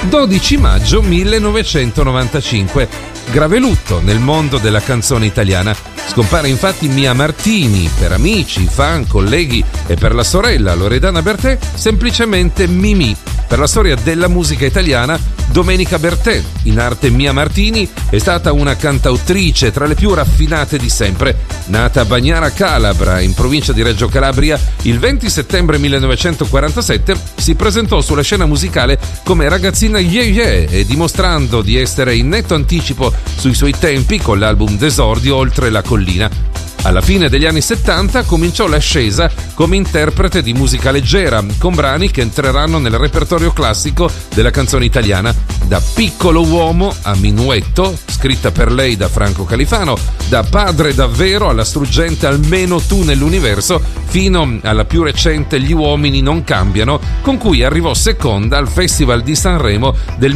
12 maggio 1995. Grave lutto nel mondo della canzone italiana. Scompare infatti Mia Martini, per amici, fan, colleghi e per la sorella Loredana Bertè, semplicemente Mimì. Per la storia della musica italiana, Domenica Bertè, in arte Mia Martini, è stata una cantautrice tra le più raffinate di sempre. Nata a Bagnara Calabra, in provincia di Reggio Calabria, il 20 settembre 1947 si presentò sulla scena musicale come ragazzina yeah e dimostrando di essere in netto anticipo sui suoi tempi con l'album d'esordio Oltre la collina. Alla fine degli anni 70 cominciò l'ascesa come interprete di musica leggera, con brani che entreranno nel repertorio classico della canzone italiana, da Piccolo uomo a Minuetto, scritta per lei da Franco Califano, da Padre davvero alla struggente Almeno tu nell'universo, fino alla più recente Gli uomini non cambiano, con cui arrivò seconda al Festival di Sanremo del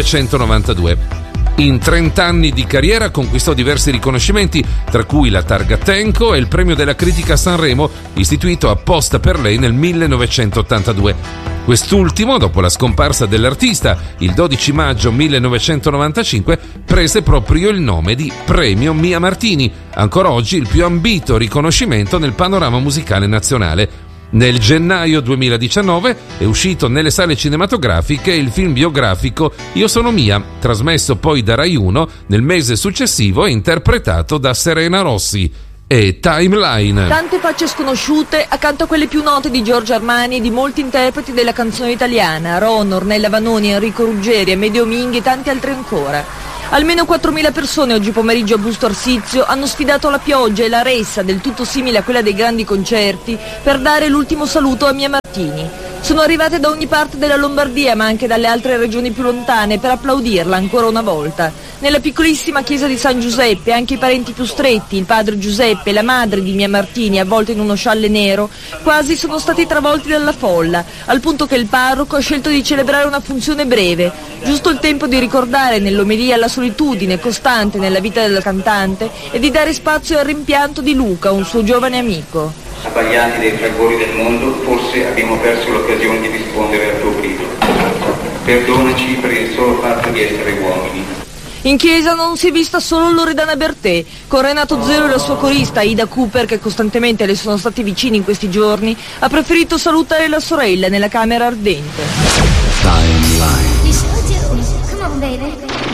1992. In 30 anni di carriera conquistò diversi riconoscimenti, tra cui la Targa Tenco e il premio della critica a Sanremo, istituito apposta per lei nel 1982. Quest'ultimo, dopo la scomparsa dell'artista, il 12 maggio 1995, prese proprio il nome di Premio Mia Martini, ancora oggi il più ambito riconoscimento nel panorama musicale nazionale. Nel gennaio 2019 è uscito nelle sale cinematografiche il film biografico Io sono Mia, trasmesso poi da Rai 1 nel mese successivo e interpretato da Serena Rossi. E Timeline. Tante facce sconosciute accanto a quelle più note di Giorgio Armani e di molti interpreti della canzone italiana, Ron, Ornella Vanoni, Enrico Ruggeri, Amedeo Minghi e tanti altri ancora. Almeno 4.000 persone oggi pomeriggio a Busto Arsizio hanno sfidato la pioggia e la ressa, del tutto simile a quella dei grandi concerti, per dare l'ultimo saluto a Mia Martini. Sono arrivate da ogni parte della Lombardia, ma anche dalle altre regioni più lontane, per applaudirla ancora una volta. Nella piccolissima chiesa di San Giuseppe, anche i parenti più stretti, il padre Giuseppe e la madre di Mia Martini, avvolta in uno scialle nero, quasi sono stati travolti dalla folla, al punto che il parroco ha scelto di celebrare una funzione breve, giusto il tempo di ricordare nell'omelia la solitudine costante nella vita della cantante e di dare spazio al rimpianto di Luca, un suo giovane amico. Sbagliati dei fragori del mondo, forse abbiamo perso l'occasione di rispondere al tuo grido. Perdonaci per il solo fatto di essere uomini. In chiesa non si è vista solo Loredana Bertè, con Renato Zero e la sua corista Ida Cooper, che costantemente le sono stati vicini in questi giorni, ha preferito salutare la sorella nella camera ardente. Timeline. You should do. Come on, baby.